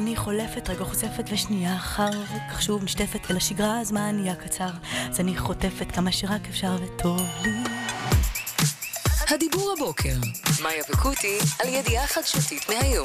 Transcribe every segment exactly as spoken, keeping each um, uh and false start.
אני חולפת, רגע חושפת ושנייה אחר כך שוב נשטפת אל השגרה, הזמן נהיה קצר, אז אני חוטפת כמה שרק אפשר וטוב לי. הדיבור הבוקר, מאיה וקוטי על ידיעה חדשותית מהיום.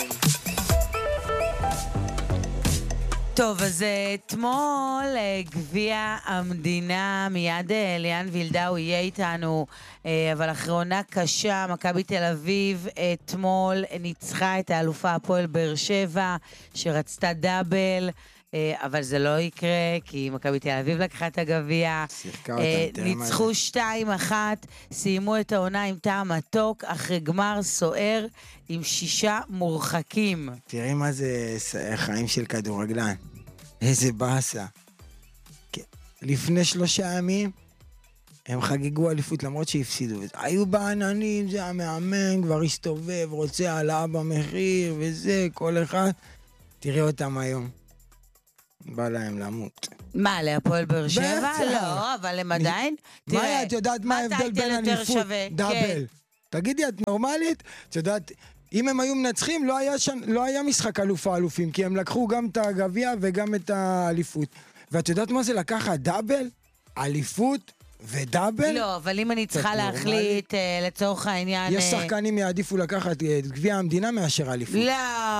טוב, אז אתמול גביע המדינה, מיד ליאן וילדאו יהיה איתנו, אבל אחרי עונה קשה, מכבי תל אביב אתמול ניצחה את האלופה הפועל באר שבע, שרצתה דאבל, אבל זה לא יקרה, כי מכבי תל אביב לקחה את הגביע, ניצחו שתיים אחת, סיימו את העונה עם טעם מתוק, אחרי גמר סוער עם שישה מורחקים. תראי מה זה חיים של כדורגלן, איזה באסה. לפני שלושה ימים הם חגגו אליפות למרות שהפסידו, היו בעננים, זה המאמן כבר הסתובב, רוצה העלאה במחיר וזה, כל אחד, תראי אותם היום. בא להם למות. מה, להפועל באר שבע? לא, אבל הם עדיין... מה, את יודעת מה ההבדל בין אליפות? דאבל. תגידי, את נורמלית? את יודעת, אם הם היו מנצחים, לא היה, לא היה משחק אלופה אלופים, כי הם לקחו גם את הגביע וגם את האליפות. ואת יודעת מה זה לקחת דאבל? אליפות ודאבל? לא, אבל אם אני צריכה להחליט לצורך העניין... יש שחקנים יעדיפו לקחת את גביע המדינה מאשר אליפות. לא.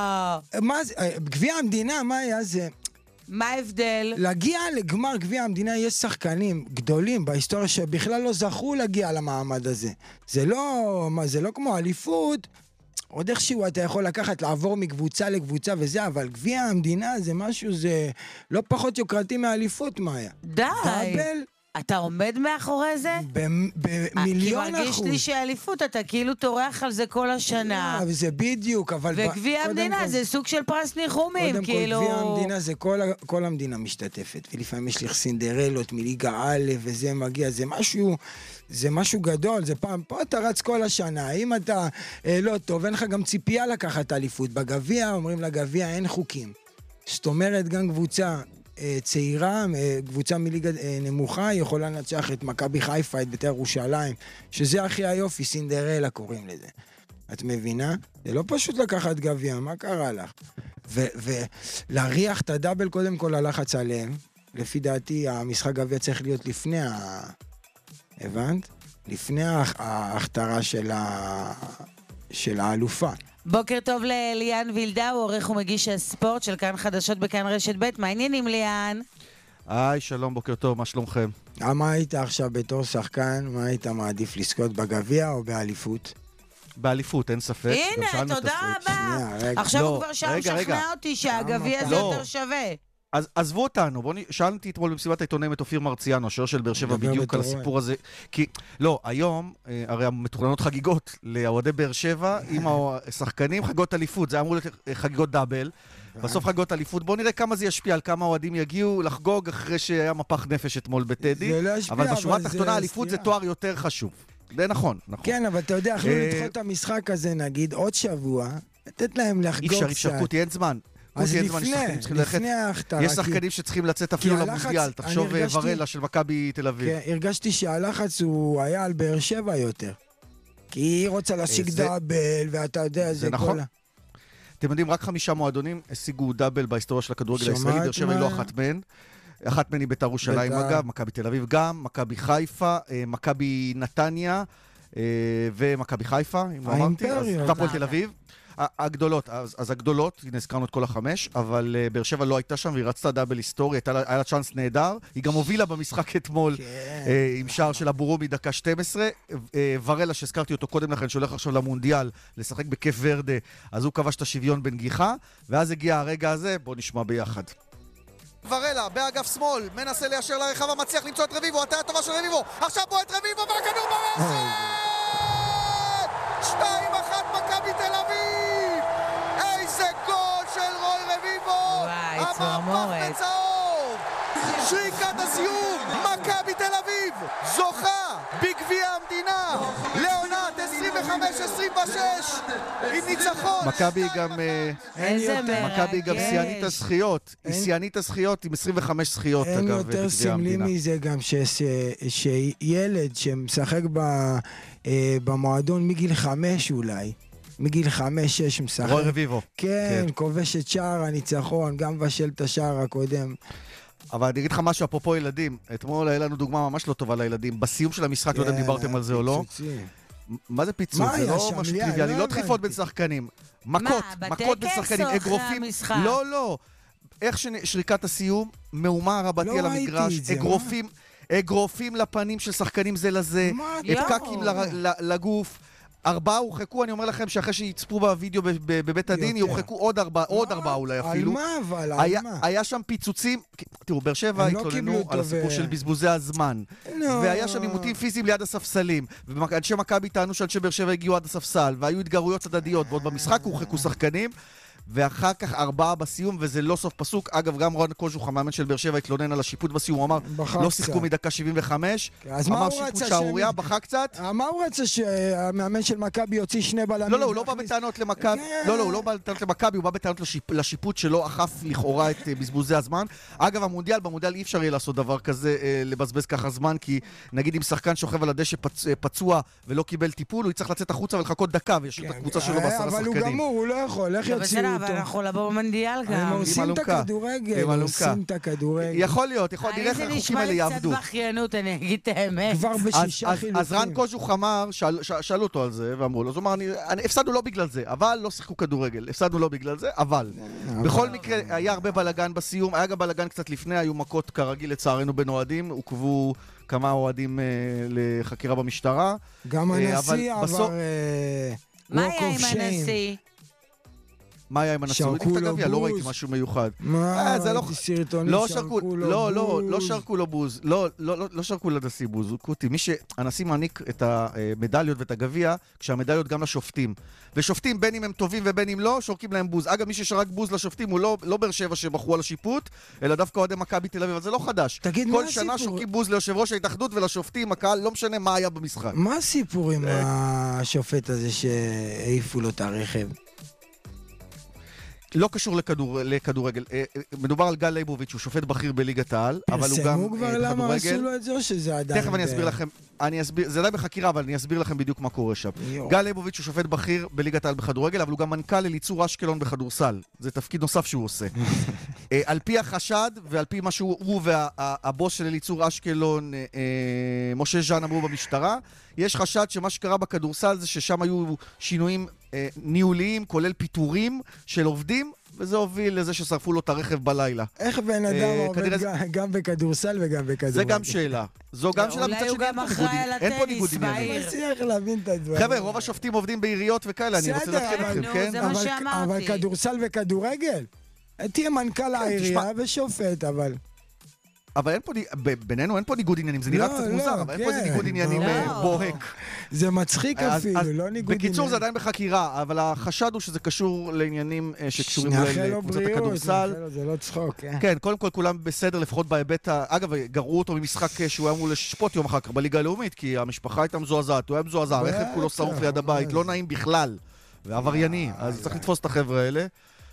מה זה? גביע המדינה, מה היה זה? מה ההבדל? להגיע לגמר גביע המדינה יש שחקנים גדולים בהיסטוריה שבכלל לא זכו להגיע למעמד הזה. זה לא, מה, זה לא כמו אליפות, עוד איכשהו אתה יכול לקחת, לעבור מקבוצה לקבוצה וזה, אבל גביע המדינה זה משהו, זה לא פחות יוקרתי מאליפות, מאיה. די. דאבל. אתה עומד מאחורי זה? במיליון אחוז. כי מרגיש לי שהאליפות, אתה כאילו תורח על זה כל השנה. לא, זה בדיוק, אבל... וגביע המדינה זה סוג של פרס ניחומים, כאילו... קודם כל, גביע המדינה זה כל המדינה משתתפת, ולפעמים יש לך סינדרלות מליגה א' וזה מגיע, זה משהו... זה משהו גדול, זה פעם, פה אתה רץ כל השנה, אם אתה אה, לא טוב, אין לך גם ציפייה לקחת אליפות. בגביע, אומרים לגביע, אין חוקים. זאת אומרת, גם קבוצה אה, צעירה, אה, קבוצה מליגה אה, נמוכה, יכולה לנצח את מכבי חיפה, את בית"ר ירושלים, שזה הכי היופי, סינדרלה קוראים לזה. את מבינה? זה לא פשוט לקחת גביע, מה קרה לך? ולהריח את הדאבל קודם כל הלחץ עליהם, לפי דעתי, המשחק גביע צריך להיות לפני ה... הבנת? לפני ההכתרה של, ה... של האלופה. בוקר טוב לליאן וילדאו, עורך ומגיש הספורט של כאן חדשות בכאן רשת ב'. מה העניינים ליאן? היי, שלום, בוקר טוב, מה שלומכם? מה היית עכשיו בתור שחקן? מה היית מעדיף לזכות בגביע או באליפות? באליפות, אין ספק. הנה, תודה רבה. עכשיו הוא כבר שם שכנע אותי שהגביע זה יותר שווה. אז עזבו אותנו, בואו שאלתי אתמול במסיבת העיתונאים את אופיר מרציאנו, השוער של באר שבע, בדיוק על הסיפור הזה, כי, לא, היום, הרי המתוכננות חגיגות לאוהדי באר שבע, עם השחקנים חגיגות אליפות, זה אמור להיות חגיגות דאבל, בסוף חגיגות אליפות, בואו נראה כמה זה ישפיע, על כמה אוהדים יגיעו לחגוג אחרי שהיה מפח נפש אתמול בטדי, אבל בשורה התחתונה אליפות זה תואר יותר חשוב, זה נכון, נכון. כן, אבל אתה יודע, יכלו לדחות את המשחק הזה, נגיד, עוד שבוע, לתת להם לחגוג קצת. אי אפשר, אי אפשר, קוטי, אין זמן. אז לפני, לפני ההכתרה. יש שחקנים שצריכים לצאת אפילו למונדיאל, תחשוב ורלה של מכבי תל אביב. כן, הרגשתי שהלחץ הוא היה על באר שבע יותר. כי היא רוצה להשיג דאבל, ואתה יודע, זה כל... אתם יודעים, רק חמישה מועדונים השיגו דאבל בהיסטוריה של הכדורגל הישראלי, באר שבע היא לא אחת מהן. אחת מהן היא בית"ר ירושלים אגב, מכבי תל אביב גם, מכבי חיפה, מכבי נתניה, ומכבי חיפה, אם אמרתי, אז הפועל תל אביב. הגדולות, אז, אז הגדולות, הנה הזכרנו את כל החמש, אבל uh, באר שבע לא הייתה שם, והיא רצתה דאבל היסטורי, הייתה, היה לה צ'אנס נהדר, היא גם הובילה במשחק אתמול, כן. uh, עם שער של הבורומי דקה שתים עשרה, uh, ורלה שהזכרתי אותו קודם לכן, שהולך עכשיו למונדיאל, לשחק בכיף ורדה, אז הוא כבש את השוויון בנגיחה, ואז הגיע הרגע הזה, בואו נשמע ביחד. ורלה, באגף שמאל, מנסה ליישר לרחבה, מצליח למצוא את רביבו, הטעה טובה של רביבו, עכשיו בוא את רביבו, והכדור ברשת! שתיים אחת מכבי תל אביב! איזה גול של רוי רביבו! וואי, צמרמורת. צהוב! שריקת הסיום! מכבי תל אביב זוכה בגביע המדינה לעונת עשרים וחמש עשרים ושש עם ניצחון! מכבי גם מכבי גם שיאנית הזכיות, היא שיאנית הזכיות עם עשרים וחמש זכיות אגב בגביע המדינה. אין יותר סמלי מזה גם שילד שמשחק במועדון מגיל חמש אולי, מגיל חמש, שש משחק. רוי רביבו. כן, כובש את שער הניצחון, גם בשל את השער הקודם. אבל אני אגיד לך משהו, אפרופו ילדים, אתמול היה לנו דוגמה ממש לא טובה לילדים, בסיום של המשחק, לא יודע אם דיברתם על זה או לא. מה זה פיצוץ? זה לא משהו טריוויאלי, לא דחיפות בין שחקנים. מכות, מכות בין שחקנים, אגרופים. לא, לא. איך שריקת הסיום, מהומה רבתי על המגרש, אגרופים, אגרופים לפנים של שחקנים זה לזה, פקקים לגוף. ארבעה הורחקו, אני אומר לכם שאחרי שיצפו בווידאו בבית הדין, יורחקו עוד ארבעה, עוד ארבעה אולי אפילו. על מה אבל? על מה? היה שם פיצוצים, תראו, באר שבע התלוננו על הסיפור של בזבוזי הזמן. והיה שם עימותים פיזיים ליד הספסלים. ואנשי מכבי טענו שאנשי באר שבע הגיעו עד הספסל, והיו התגרויות הדדיות, ועוד במשחק הורחקו שחקנים. ואחר כך ארבעה בסיום, וזה לא סוף פסוק. אגב, גם רון קוז'וך, המאמן של באר שבע, התלונן על השיפוט בסיום. הוא אמר, לא שיחקו מדקה שבעים וחמש. אמר שיפוט שערוריה, בכה קצת. מה הוא רצה שהמאמן של מכבי יוציא שני בלמים? לא, לא, הוא לא בא בטענות למכבי. לא, לא, הוא לא בא בטענות למכבי, הוא בא בטענות לשיפוט שלא אכף לכאורה את בזבוזי הזמן. אגב, המונדיאל, במונדיאל אי אפשר יהיה לעשות דבר כזה, לבזבז ככה זמן, כי נגיד אם שחקן שוכב על הדשא פצוע ולא קיבל טיפול, הוא יצטרך לצאת החוצה ולחכות דקה וישאיר את הקבוצה שלו בעשרה שחקנים. אבל הוא גמור, הוא לא יכול, איך יוציאו אבל אנחנו לבוא במונדיאל גם. הם עושים את הכדורגל, הם עושים את הכדורגל. יכול להיות, יכול להיות, נראה איך החוקים האלה יעבדו. זה נשמע לי קצת בכיינות, אני אגיד את האמת. כבר בשישה חילופים. אז רן קוז'וך אמר, שאלו אותו על זה, ואמרו לו, אז הוא אמר, הפסדנו לא בגלל זה, אבל לא שיחקו כדורגל. הפסדנו לא בגלל זה, אבל. בכל מקרה, היה הרבה בלגן בסיום, היה גם בלגן קצת לפני, היו מכות כרגיל לצערנו בין אוהדים, עוכבו כמה אוהדים לחקירה במשטרה. גם הנשיא עבר מה היה עם הנשיא? מה היה עם הנשיא? הוא הדליק את הגביע, לא ראיתי משהו מיוחד. מה? ראיתי סרטונים שרקו לו בוז. לא, לא, לא שרקו לו בוז. לא, לא שרקו לנשיא בוז. קוטי, מי שהנשיא מעניק את המדליות ואת הגביע, כשהמדליות גם לשופטים. ושופטים, בין אם הם טובים ובין אם לא, שורקים להם בוז. אגב, מי ששרק בוז לשופטים הוא לא באר שבע שבחרו על השיפוט, אלא דווקא אוהדי מכבי תל אביב, אבל זה לא חדש. כל שנה שורקים בוז ליושב ראש ההתאחדות ולשופטים, הקהל, לא משנה מה היה במשחק. מה הסיפור עם השופט הזה שהעיפו לו את הרכב? לא קשור לכדור, לכדורגל. מדובר על גל ליבוביץ', הוא שופט בכיר בליגת העל, אבל הוא גם פרסמו כבר למה עשו לו את זה או שזה עדיין? תכף אני אסביר לכם, אני אסביר, זה עדיין בחקירה, אבל אני אסביר לכם בדיוק מה קורה שם. גל ליבוביץ' הוא שופט בכיר בליגת העל בכדורגל, אבל הוא גם מנכ"ל לליצור אשקלון בכדורסל. זה תפקיד נוסף שהוא עושה. על פי החשד, ועל פי מה שהוא והבוס של ליצור אשקלון, משה ז'אן, אמרו במשטרה, יש חשד שמה שקרה בכדורסל זה ששם היו שינויים ניהוליים, כולל פיטורים של עובדים, וזה הוביל לזה ששרפו לו את הרכב בלילה. איך בן אדם עובד גם בכדורסל וגם בכדורגל? זה גם שאלה. זו גם שאלה מצד שני, אין פה ניגוד עניינים. אני מצליח להבין את הדברים. חבר'ה, רוב השופטים עובדים בעיריות וכאלה, אני רוצה להתחיל אתכם, כן? זה מה שאמרתי. אבל כדורסל וכדורגל? תהיה מנכ"ל העירייה ושופט, אבל... אבל אין פה, בינינו אין פה ניגוד עניינים, זה נראה קצת מוזר, אבל אין פה איזה ניגוד עניינים בוהק. זה מצחיק אפילו, לא ניגוד עניינים. בקיצור, זה עדיין בחקירה, אבל החשד הוא שזה קשור לעניינים שקשורים אולי לקבוצת הכדורסל. זה לא צחוק, כן. כן, קודם כל כולם בסדר, לפחות בהיבט ה... אגב, גרעו אותו ממשחק שהוא היה אמור לשפוט יום אחר כך בליגה הלאומית, כי המשפחה הייתה מזועזעת, הוא היה מזועזע, הרכב כולו שרוף ליד הבית, לא נעים בכלל, ועברייני, אז צריך לתפוס את החבר'ה האלה.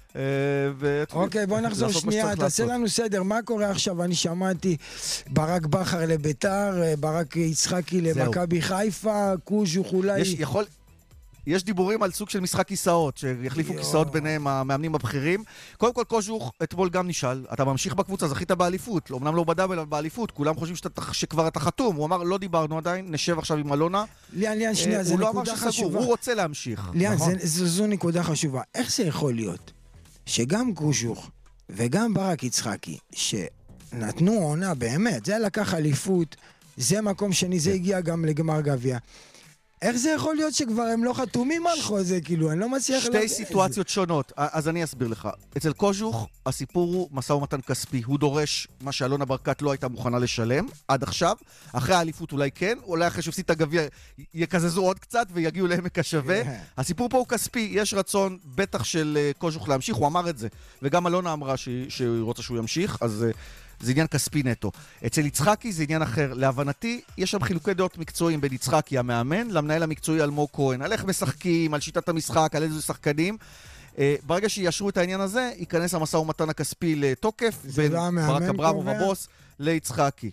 אוקיי, בוא נחזור שנייה, תעשה לנו סדר, מה קורה עכשיו? אני שמעתי ברק בכר לביתר, ברק יצחקי למכבי חיפה, קוז'וך אולי... יש דיבורים על סוג של משחק כיסאות, שיחליפו כיסאות ביניהם המאמנים הבכירים. קודם כל, קוז'וך אתמול גם נשאל, אתה ממשיך בקבוצה, זכית באליפות, אמנם לא בדאבל, אבל באליפות, כולם חושבים שכבר אתה חתום. הוא אמר, לא דיברנו עדיין, נשב עכשיו עם אלונה. ליאן, ליאן, שנייה, זו נקודה חשובה. הוא רוצה להמשיך. ליאן, זו נקודה חשובה. איך זה יכול להיות שגם קוז'וך וגם ברק יצחקי, שנתנו עונה באמת, זה לקח אליפות, זה מקום שני, זה הגיע גם לגמר גביע. איך זה יכול להיות שכבר הם לא חתומים על חוזה, כאילו, אני לא מצליח... שתי סיטואציות שונות, אז אני אסביר לך. אצל קוז'וך, הסיפור הוא משא ומתן כספי. הוא דורש מה שאלונה ברקת לא הייתה מוכנה לשלם, עד עכשיו. אחרי האליפות אולי כן, אולי אחרי שהפסיד את הגביע יקזזו עוד קצת ויגיעו לעמק השווה. הסיפור פה הוא כספי, יש רצון בטח של קוז'וך להמשיך, הוא אמר את זה. וגם אלונה אמרה שהיא רוצה שהוא ימשיך, אז... זה עניין כספי נטו. אצל יצחקי זה עניין אחר. להבנתי, יש שם חילוקי דעות מקצועיים בין יצחקי המאמן, למנהל המקצועי אלמוג כהן. על איך משחקים, על שיטת המשחק, על איזה שחקנים. ברגע שיאשרו את העניין הזה, ייכנס המשא ומתן הכספי לתוקף, בין ברק אברמוב הבוס ליצחקי.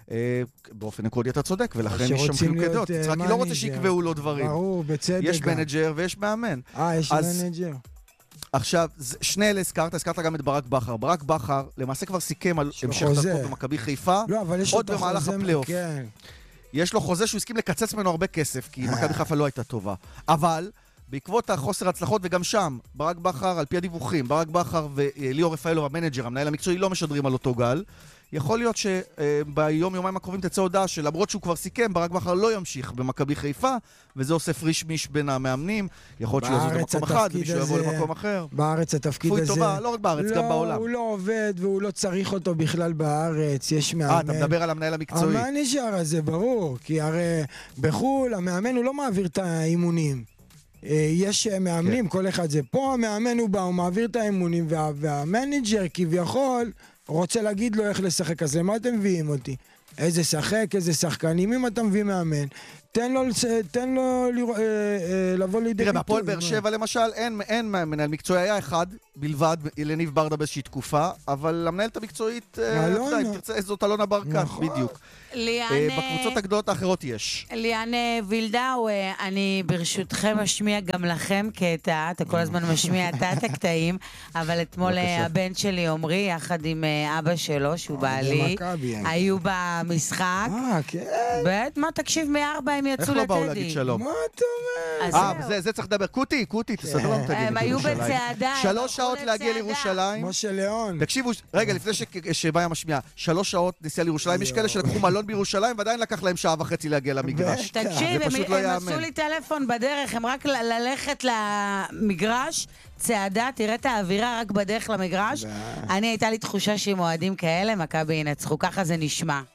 באופן עקרוני אתה צודק, ולכן יש שם חילוקי דעות. יצחקי לא רוצה שיקבעו לו דברים. ברור, בצדק. יש מנג'ר ויש מאמן. אה, יש מנג'ר. עכשיו, שני אלה הזכרת, הזכרת גם את ברק בכר. ברק בכר למעשה כבר סיכם על המשך דרכו במכבי חיפה, עוד במהלך הפלייאוף. יש לו חוזה שהוא הסכים לקצץ ממנו הרבה כסף, כי מכבי חיפה לא הייתה טובה. אבל בעקבות החוסר הצלחות, וגם שם, ברק בכר, על פי הדיווחים, ברק בכר וליאור רפאלוב, המנג'ר, המנהל המקצועי, לא משדרים על אותו גל. יכול להיות שביום יומיים הקרובים תצא הודעה שלמרות שהוא כבר סיכם, ברק בכר לא ימשיך במכבי חיפה, וזה עושה פריש מיש בין המאמנים. יכול להיות שיעזור במקום אחד, ומישהו יבוא למקום אחר. בארץ התפקיד הזה... פוי טובה, לא רק בארץ, גם בעולם. הוא לא עובד, והוא לא צריך אותו בכלל בארץ, יש מאמן. אה, אתה מדבר על המנהל המקצועי. המנג'ר הזה, ברור, כי הרי בחול, המאמן הוא לא מעביר את האימונים. יש מאמנים, כל אחד זה. פה המאמן הוא בא, הוא מעביר את האימונים, והמנג'ר כביכול רוצה להגיד לו איך לשחק. אז למה אתם מביאים אותי? איזה שחק, איזה שחקנים, אם אתה מביא מאמן, תן לו, תן לו לבוא לידי ביטוי. תראה, בהפועל באר שבע למשל, אין מנהל מקצועי, היה אחד בלבד, אלניב ברדה באיזושהי תקופה, אבל המנהלת המקצועית, אם תרצה, זאת אלונה ברקת, בדיוק. בקבוצות הגדולות האחרות יש. ליאן וילדאו, אני ברשותכם משמיע גם לכם קטע, אתה כל הזמן משמיע את הקטעים, אבל אתמול הבן שלי עומרי, יחד עם אבא שלו, שהוא בעלי, היו במשחק. אה, כן. בית, מה, תקשיב, מארבע הם יצאו לטדי. איך לא באו להגיד שלום? מה אתה אומר? אה, זה צריך לדבר. קוטי, קוטי, תסדר לנו תגיד. הם היו בצעדה. שלוש שעות להגיע לירושלים. משה ליאון. תקשיבו, רגע, לפני שבאה המשמיעה, שלוש שעות נסיעה לירושלים, יש כאלה שלקחו מלון בירושלים, ועדיין לקח להם שעה וחצי להגיע למגרש. תקשיב, הם עשו לי טלפון בדרך, הם רק ללכת למגרש, צעדה, תראה את האווירה רק בדרך למגרש. אני הייתה לי תחושה שעם אוהדים כאלה, מכבי ינצחו, ככה זה נשמע.